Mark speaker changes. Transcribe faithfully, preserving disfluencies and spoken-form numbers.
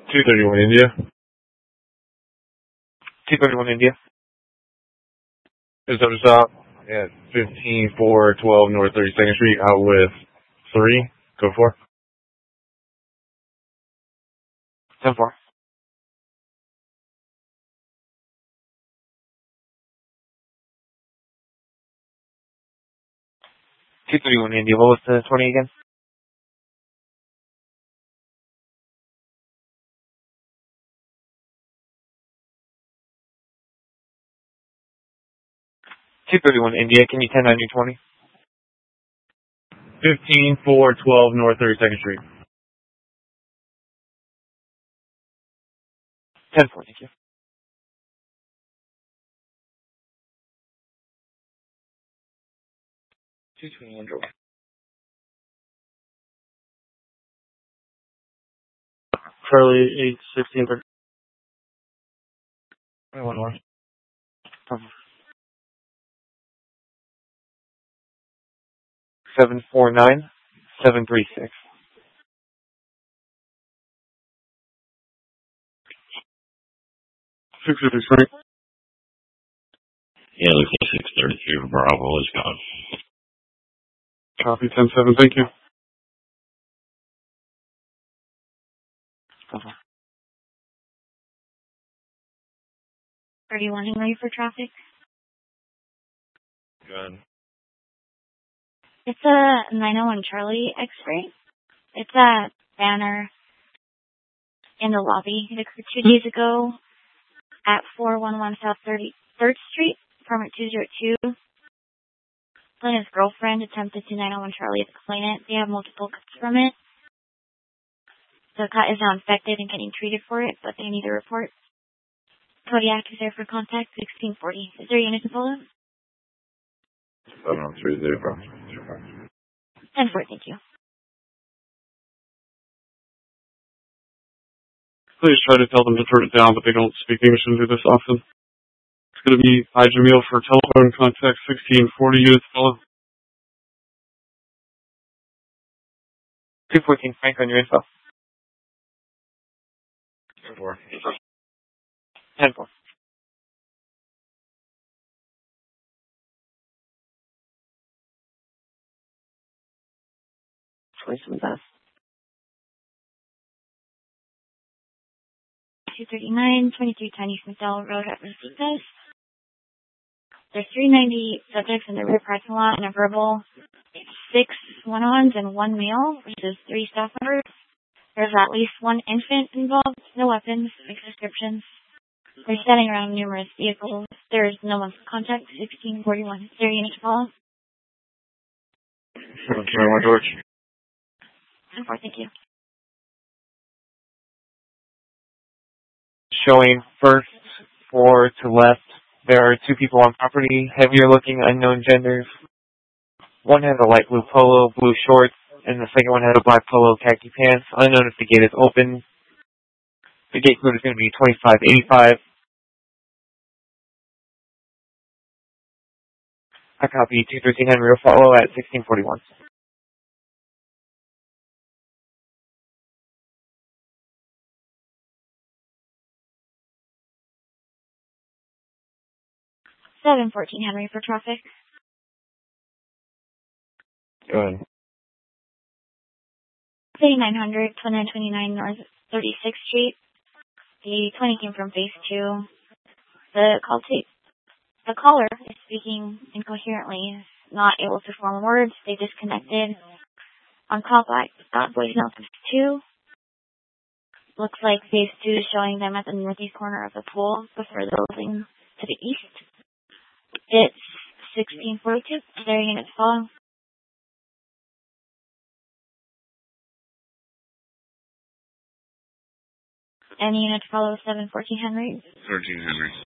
Speaker 1: two thirty-one India.
Speaker 2: two thirty-one India.
Speaker 1: Is that a stop at fifteen four twelve North thirty-second Street, out with three. Go for
Speaker 2: ten four. two thirty-one India. What was the twenty again? two thirty-one India. Can you ten on your twenty?
Speaker 1: fifteen four twelve North thirty-second Street.
Speaker 2: ten four, thank you. two twenty-one George.
Speaker 3: Charlie eight sixteen thirty.
Speaker 2: one one. seven four nine seven three six.
Speaker 3: six thirty-three.
Speaker 4: Yeah, looks like six thirty-three for Bravo is gone.
Speaker 3: Copy ten seven, thank you.
Speaker 2: Uh-huh.
Speaker 5: thirty-one Henry for traffic.
Speaker 1: Good.
Speaker 5: It's a nine oh one Charlie X-ray. It's a banner in the lobby. It occurred two days ago at four eleven South thirty-third Street, permit two zero two. His girlfriend attempted to nine oh one Charlie to explain it. They have multiple cuts from it. The cut is now infected and getting treated for it, but they need a report. Kodiak is there for contact, sixteen forty. Is there a unit to follow?
Speaker 1: seven three zero.
Speaker 5: ten four, thank you.
Speaker 3: Please try to tell them to turn it down, but they don't speak English and do this often. It's going to be I Jamil for telephone contact sixteen forty units follow.
Speaker 2: two fourteen Frank on your info.
Speaker 1: ten four.
Speaker 2: ten four. twenty-seven best.
Speaker 5: two thirty-nine, twenty-three ten East McDowell Road at Rositas. There's three ninety subjects in the rear parking lot and a verbal six one-ons and one male, which is three staff members. There's at least one infant involved, no weapons, mixed descriptions. They're standing around numerous vehicles. There's no one's contact, sixteen forty-one. Is there a unit to follow?
Speaker 1: seven twenty-one George.
Speaker 5: ten four, thank you.
Speaker 2: Showing first, four to left. There are two people on property, heavier looking, unknown genders. One has a light blue polo, blue shorts, and the second one has a black polo, khaki pants. Unknown if the gate is open. The gate code is going to be twenty-five eighty-five. I copy two thirteen Henry will follow at sixteen forty-one.
Speaker 5: seven fourteen Henry for traffic.
Speaker 1: Good.
Speaker 5: thirty-nine hundred, twenty-nine twenty-nine North thirty-sixth Street. The twenty came from phase two. The call tape. The caller is speaking incoherently, not able to form words. They disconnected. On call back, got voicemail phase two. Looks like phase two is showing them at the northeast corner of the pool before the building to the east. It's sixteen forty-two. Is there a unit to follow? Any unit to follow seven fourteen Henry?
Speaker 1: thirteen Henry.